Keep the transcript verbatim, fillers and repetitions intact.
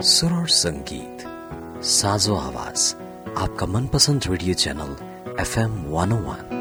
सुर और संगीत, साजो आवाज, आपका मनपसंद radio channel F M one ओ वन।